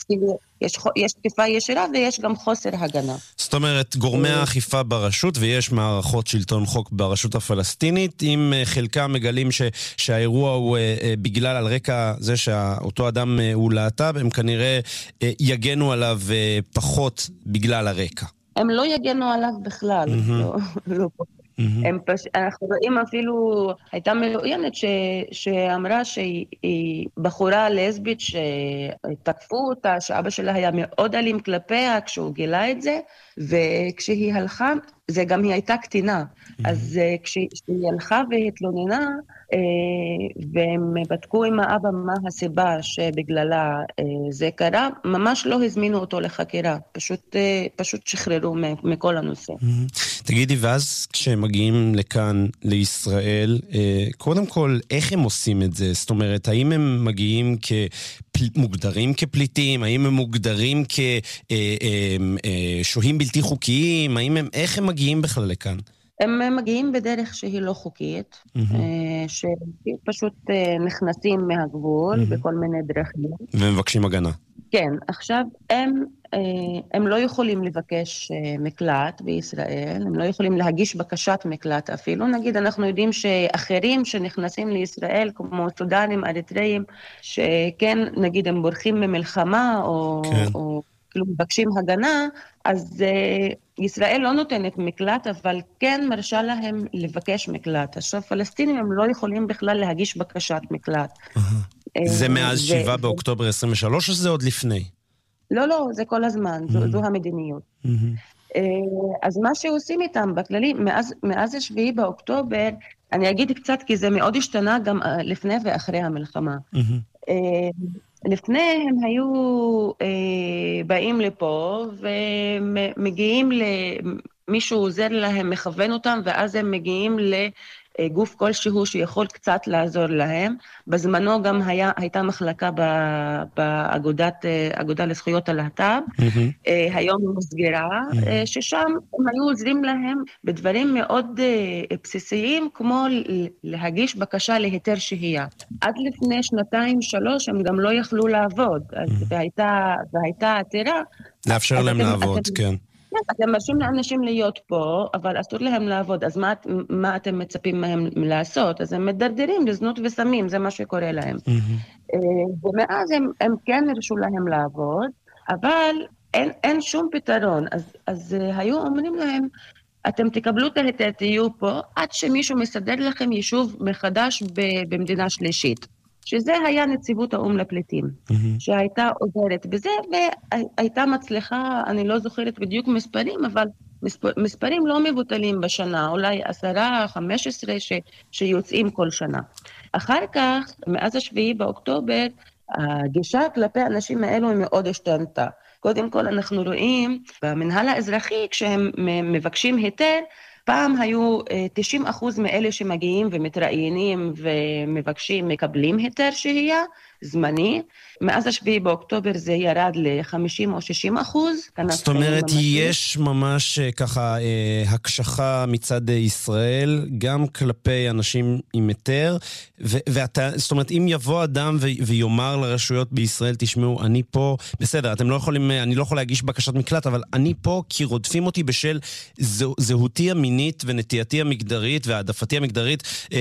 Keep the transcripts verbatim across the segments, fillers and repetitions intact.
יש, יש תקיפה ישירה ויש גם חוסר הגנה. זאת אומרת, גורמי האכיפה ברשות, ויש מערכות שלטון חוק ברשות הפלסטינית, אם חלקם מגלים ש, שהאירוע הוא בגלל על רקע זה שאותו אדם הוא להט"ב, הם כנראה יגנו עליו פחות בגלל הרקע. הם לא יגנו עליו בכלל, mm-hmm. לא, לא פה. Mm-hmm. הם פש... אנחנו רואים אפילו, הייתה מרואיינת ש... שאמרה שהיא בחורה לסבית שתקפו אותה, שאבא שלה היה מאוד אלים כלפיה כשהוא גילה את זה, וכשהיא הלכה, זה גם היא הייתה קטינה, mm-hmm. אז כשהיא הלכה והתלוננה, והם בדקו עם האבא מה הסיבה שבגללה זה קרה, ממש לא הזמינו אותו לחקירה, פשוט, פשוט שחררו מכל הנושא. תגידי, ואז כשהם מגיעים לכאן, לישראל, קודם כל, איך הם עושים את זה? זאת אומרת, האם הם מגיעים כמוגדרים כפליטים? האם הם מוגדרים כשוהים בלתי חוקיים? האם הם, איך הם מגיעים בכלל לכאן? הם מגיעים בדרך שהיא לא חוקית, mm-hmm. שפשוט נכנסים מהגבול mm-hmm. בכל מיני דרכים. ומבקשים הגנה. כן, עכשיו הם, הם לא יכולים לבקש מקלט בישראל, הם לא יכולים להגיש בקשת מקלט אפילו. נגיד, אנחנו יודעים שאחרים שנכנסים לישראל, כמו סודנים, אריתראים, שכן, נגיד, הם בורחים ממלחמה או... כן. או כאילו מבקשים הגנה, אז uh, ישראל לא נותנת מקלט, אבל כן מרשה להם לבקש מקלט. עכשיו, פלסטינים הם לא יכולים בכלל להגיש בקשת מקלט. זה מאז שבעה באוקטובר עשרים ושלוש, או זה עוד לפני? לא, לא, זה כל הזמן, זו, זו המדיניות. אז מה שעושים איתם בכללי, מאז, מאז השביעי באוקטובר, אני אגיד קצת, כי זה מאוד השתנה גם לפני ואחרי המלחמה. לפני הם היו אה, באים לפה ומגיעים למישהו עוזר להם, מכוון אותם, ואז הם מגיעים לגוף כלשהו שיכול קצת לעזור להם. בזמנו גם היה, הייתה מחלקה באגודת, אגודה לזכויות הלהט"ב, mm-hmm. אה, היום היא מסגרה, mm-hmm. אה, ששם הם היו עוזרים להם בדברים מאוד אה, בסיסיים, כמו להגיש בקשה להיתר שהייה. עד לפני שנתיים, שלוש, הם גם לא יכלו לעבוד, אז mm-hmm. והייתה, והייתה עתירה. לאפשר להם אתם, לעבוד, אתם, כן. אתם מרשים לאנשים להיות פה, אבל אסור להם לעבוד, אז מה, מה אתם מצפים מהם לעשות? אז הם מדרדרים לזנות וסמים, זה מה שקורה להם. Mm-hmm. ומאז הם, הם כן הרשו להם לעבוד, אבל אין, אין שום פתרון. אז, אז היו אומרים להם, אתם תקבלו את ההיתר, תהיו פה, עד שמישהו מסדר לכם יישוב מחדש במדינה שלישית. שזה היה נציבות האום לפליטים, mm-hmm. שהייתה עוזרת בזה, והייתה מצליחה, אני לא זוכרת בדיוק מספרים, אבל מספר, מספרים לא מבוטלים בשנה, אולי עשרה, חמש עשרה ש, שיוצאים כל שנה. אחר כך, מאז השביעי באוקטובר, הגישה כלפי האנשים האלו היא מאוד השתנתה. קודם כל אנחנו רואים, במנהל האזרחי, כשהם מבקשים היתר, פעם היו תשעים אחוז מאלה שמגיעים ומתראיינים ומבקשים, מקבלים היתר שהייה, זמני. מאז השביעי באוקטובר זה ירד ל-חמישים או שישים אחוז. זאת אומרת, יש ממש ככה הקשחה מצד ישראל, גם כלפי אנשים עם היתר, ואתה, זאת אומרת, אם יבוא אדם ויאמר לרשויות בישראל, תשמעו, אני פה, בסדר, אתם לא יכולים, אני לא יכול להגיש בקשת מקלט, אבל אני פה כי רודפים אותי בשל זהותי המינית ונטייתי המגדרית והעדפתי המגדרית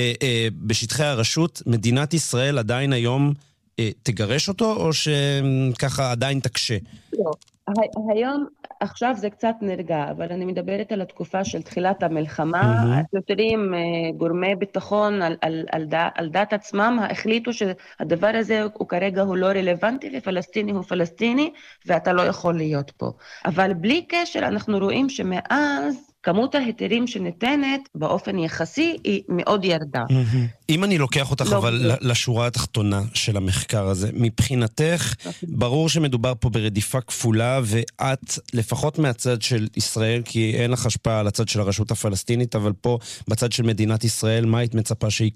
בשטחי הרשות, מדינת ישראל עדיין היום תגרש אותו, או שככה עדיין תקשה? לא. היום, עכשיו זה קצת נרגע, אבל אני מדברת על התקופה של תחילת המלחמה, השוטרים, גורמי ביטחון על, על, על, על דת עצמם, החליטו שהדבר הזה הוא כרגע הוא לא רלוונטי, ופלסטיני הוא פלסטיני, ואתה לא יכול להיות פה. אבל בלי קשר, אנחנו רואים שמאז, כמות ההיתרים שניתנת באופן יחסי היא מאוד ירדה. אם אני לוקח אותך אבל לשורה התחתונה של המחקר הזה, מבחינתך ברור שמדובר פה ברדיפה כפולה, ואת לפחות מהצד של ישראל, כי אין לך השפעה על הצד של הרשות הפלסטינית, אבל פה בצד של מדינת ישראל, מה היית מצפה שיקרה?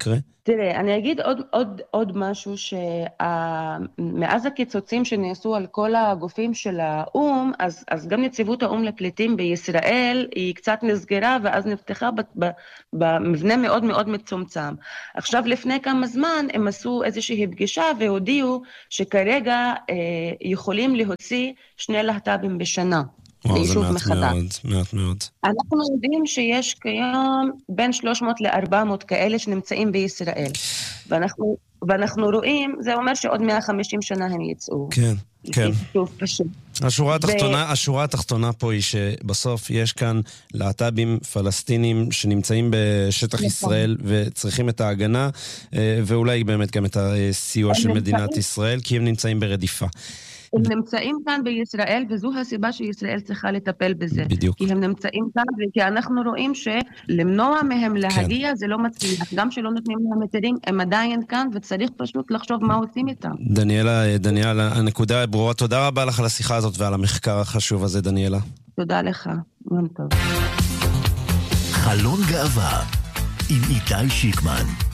תראה, אני אגיד עוד, עוד, עוד משהו שמאז הקיצוצים שנעשו על כל הגופים של האום, אז, אז גם נציבות האום לפליטים בישראל היא קצת נסגרה ואז נפתחה במבנה מאוד מאוד מצומצם. עכשיו לפני כמה זמן הם עשו איזושהי פגישה והודיעו שכרגע אה, יכולים להוציא שני להט"בים בשנה. וואו, זה מעט מחדש. מאוד, מעט מאוד. אנחנו יודעים שיש כיום בין שלוש מאות ל-ארבע מאות כאלה שנמצאים בישראל. ואנחנו, ואנחנו רואים, זה אומר שעוד מאה וחמישים שנה הם יצאו. כן, כן. שוב פשוט. השורה התחתונה, ו... השורה התחתונה פה היא שבסוף יש כאן להט"בים פלסטינים שנמצאים בשטח ישראל וצריכים את ההגנה, ואולי באמת גם את הסיוע של מדינת ישראל, כי הם נמצאים ברדיפה. הם נמצאים כאן בישראל, וזו הסיבה שישראל צריכה לטפל בזה. בדיוק. כי הם נמצאים כאן, וכי אנחנו רואים שלמנוע מהם להגיע, כן. זה לא מצליח. גם שלא נותנים להם היתרים, הם עדיין כאן, וצריך פשוט לחשוב מה עושים איתם. דניאלה, דניאלה, הנקודה ברורה. תודה רבה לך על השיחה הזאת ועל המחקר החשוב הזה, דניאלה. תודה לך. יום טוב. חלון גאווה עם איתי שיקמן.